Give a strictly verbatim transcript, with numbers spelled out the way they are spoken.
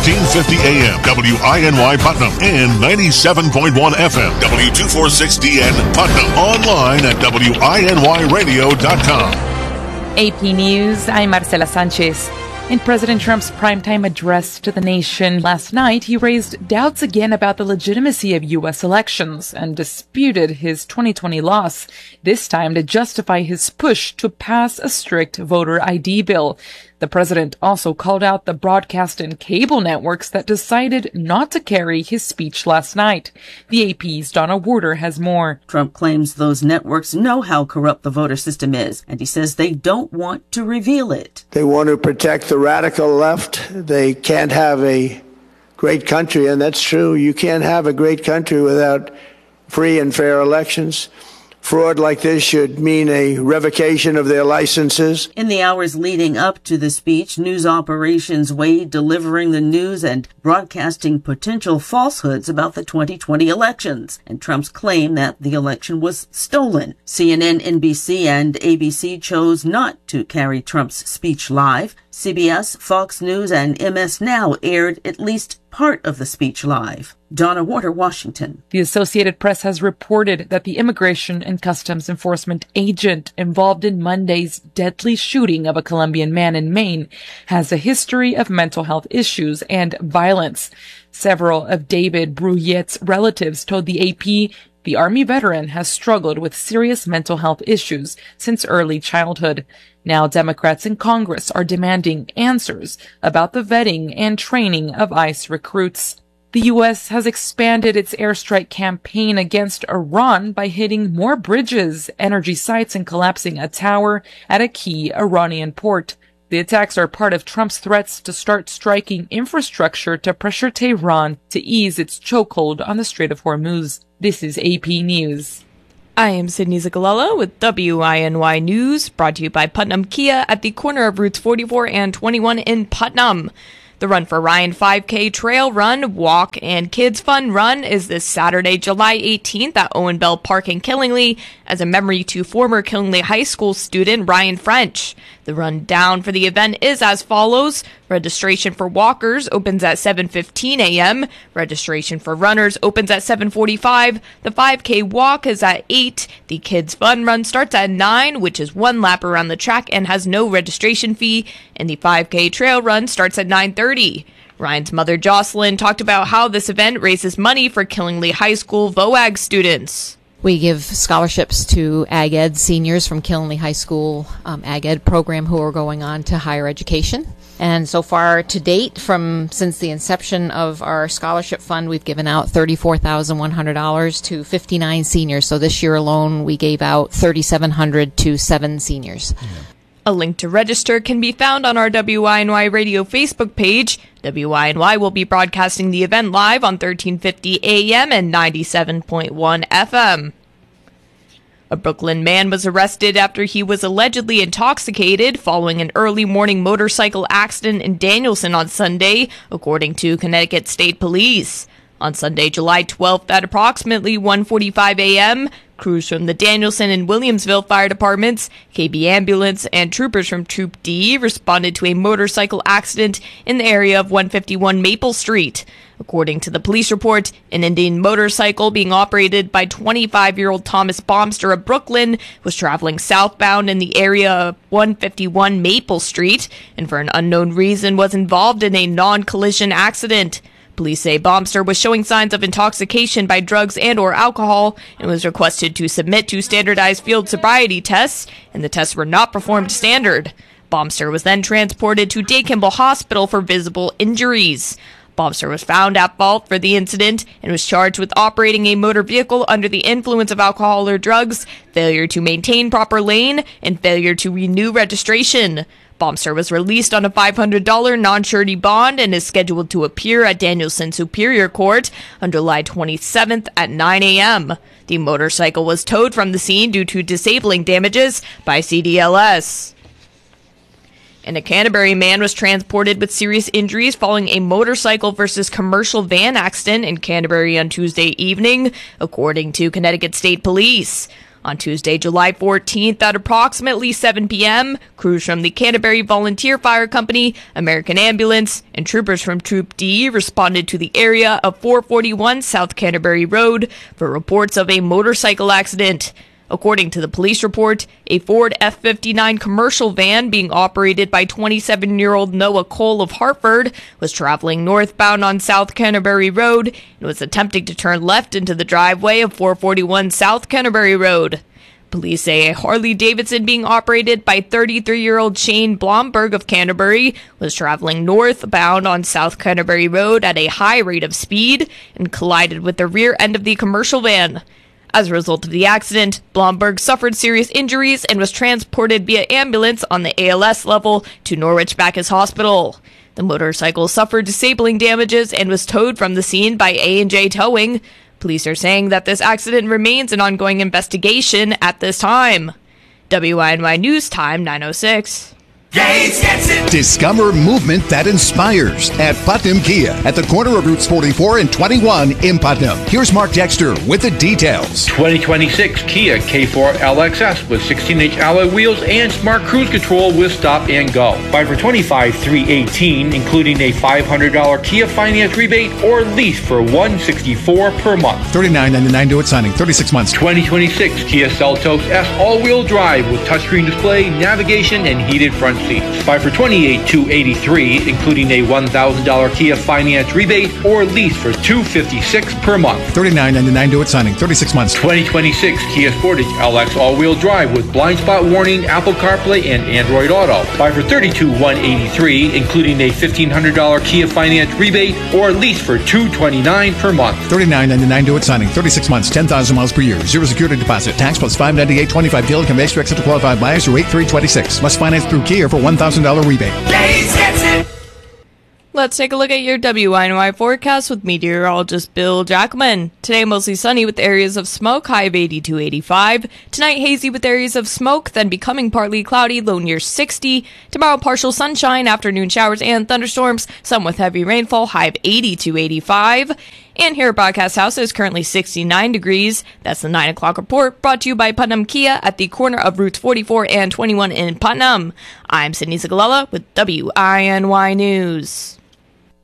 thirteen fifty A M, W I N Y Putnam, and ninety-seven point one F M, W two forty-six D N Putnam. Online at W I N Y radio dot com. A P News, I'm Marcela Sanchez. In President Trump's primetime address to the nation last night, he raised doubts again about the legitimacy of U S elections and disputed his twenty twenty loss, this time to justify his push to pass a strict voter I D bill. The president also called out the broadcast and cable networks that decided not to carry his speech last night. The A P's Donna Warder has more. Trump claims those networks know how corrupt the voter system is, and he says they don't want to reveal it. They want to protect the radical left. They can't have a great country, and that's true. You can't have a great country without free and fair elections. Fraud like this should mean a revocation of their licenses. In the hours leading up to the speech, news operations weighed delivering the news and broadcasting potential falsehoods about the twenty twenty elections and Trump's claim that the election was stolen. C N N, N B C, and A B C chose not to carry Trump's speech live. C B S, Fox News, and M S Now aired at least part of the speech live. Donna Warder, Washington. The Associated Press has reported that the Immigration and Customs Enforcement agent involved in Monday's deadly shooting of a Colombian man in Maine has a history of mental health issues and violence. Several of David Bruyette's relatives told the A P the Army veteran has struggled with serious mental health issues since early childhood. Now Democrats in Congress are demanding answers about the vetting and training of ICE recruits. The U S has expanded its airstrike campaign against Iran by hitting more bridges, energy sites, and collapsing a tower at a key Iranian port. The attacks are part of Trump's threats to start striking infrastructure to pressure Tehran to ease its chokehold on the Strait of Hormuz. This is A P News. I am Sydney Zagalella with W I N Y News, brought to you by Putnam Kia at the corner of Routes forty-four and twenty-one in Putnam. The Run for Ryan five K Trail Run, Walk, and Kids Fun Run is this Saturday, July eighteenth at Owen Bell Park in Killingley as a memory to former Killingley High School student Ryan French. The rundown for the event is as follows. Registration for walkers opens at seven fifteen a.m. Registration for runners opens at seven forty-five. The five K walk is at eight. The Kids Fun Run starts at nine, which is one lap around the track and has no registration fee. And the five K trail run starts at nine thirty. Ryan's mother, Jocelyn, talked about how this event raises money for Killingley High School V O A G students. We give scholarships to Ag Ed seniors from Killingley High School um, Ag Ed program who are going on to higher education. And so far to date, from since the inception of our scholarship fund, we've given out thirty-four thousand one hundred dollars to fifty-nine seniors. So this year alone, we gave out three thousand seven hundred dollars to seven seniors. Yeah. A link to register can be found on our W I N Y Radio Facebook page. W I N Y will be broadcasting the event live on thirteen fifty A M and ninety-seven point one F M. A Brooklyn man was arrested after he was allegedly intoxicated following an early morning motorcycle accident in Danielson on Sunday, according to Connecticut State Police. On Sunday, July twelfth at approximately one forty-five a.m., crews from the Danielson and Williamsville Fire Departments, K B Ambulance, and troopers from Troop D responded to a motorcycle accident in the area of one fifty-one Maple Street. According to the police report, an Indian motorcycle being operated by twenty-five-year-old Thomas Bomster of Brooklyn was traveling southbound in the area of one fifty-one Maple Street and for an unknown reason was involved in a non-collision accident. Police say Bomster was showing signs of intoxication by drugs and or alcohol and was requested to submit to standardized field sobriety tests, and the tests were not performed standard. Bomster was then transported to Day Kimball Hospital for visible injuries. Bomster was found at fault for the incident and was charged with operating a motor vehicle under the influence of alcohol or drugs, failure to maintain proper lane, and failure to renew registration. Bomster was released on a five hundred dollars non-surety bond and is scheduled to appear at Danielson Superior Court on July twenty-seventh at nine a.m. The motorcycle was towed from the scene due to disabling damages by C D L S. And a Canterbury man was transported with serious injuries following a motorcycle versus commercial van accident in Canterbury on Tuesday evening, according to Connecticut State Police. On Tuesday, July fourteenth at approximately seven p.m., crews from the Canterbury Volunteer Fire Company, American Ambulance, and troopers from Troop D responded to the area of four forty-one South Canterbury Road for reports of a motorcycle accident. According to the police report, a Ford F fifty-nine commercial van being operated by twenty-seven-year-old Noah Cole of Hartford was traveling northbound on South Canterbury Road and was attempting to turn left into the driveway of four forty-one South Canterbury Road. Police say a Harley-Davidson being operated by thirty-three-year-old Shane Blomberg of Canterbury was traveling northbound on South Canterbury Road at a high rate of speed and collided with the rear end of the commercial van. As a result of the accident, Blomberg suffered serious injuries and was transported via ambulance on the A L S level to Norwich Bacchus Hospital. The motorcycle suffered disabling damages and was towed from the scene by A and J Towing. Police are saying that this accident remains an ongoing investigation at this time. W I N Y News Time nine oh six. Gates gets it. Discover movement that inspires at Putnam Kia at the corner of Routes forty-four and twenty-one in Putnam. Here's Mark Dexter with the details. twenty twenty-six Kia K four L X S with sixteen inch alloy wheels and smart cruise control with stop and go. Buy for twenty-five thousand three hundred eighteen dollars, including a five hundred dollars Kia finance rebate or lease for one hundred sixty-four dollars per month. thirty-nine ninety-nine due at signing, thirty-six months. twenty twenty-six Kia Seltos S all-wheel drive with touchscreen display, navigation, and heated front seats. Buy for twenty-eight thousand two hundred eighty-three dollars, including a one thousand dollars Kia finance rebate or lease for two hundred fifty-six dollars per month. thirty-nine ninety-nine due at signing, thirty-six months. twenty twenty-six Kia Sportage L X all-wheel drive with blind spot warning, Apple CarPlay, and Android Auto. Buy for thirty-two thousand one hundred eighty-three dollars, including a fifteen hundred dollars Kia finance rebate or lease for two hundred twenty-nine dollars per month. thirty-nine ninety-nine due at signing, thirty-six months, ten thousand miles per year, zero security deposit, tax plus five ninety-eight twenty-five deal can be extra except to qualified buyers through eight three twenty-six. Must finance through Kia for one thousand dollars rebate. Gates gets it. Let's take a look at your W I N Y forecast with meteorologist Bill Jackman. Today, mostly sunny with areas of smoke, high of eighty-two eighty-five. Tonight, hazy with areas of smoke, then becoming partly cloudy, low near sixty. Tomorrow, partial sunshine, afternoon showers and thunderstorms, some with heavy rainfall, high of eighty-two eighty-five. And here at Broadcast House, it is currently sixty-nine degrees. That's the nine o'clock report, brought to you by Putnam Kia at the corner of Routes forty-four and twenty-one in Putnam. I'm Sydney Sigalella with W I N Y News.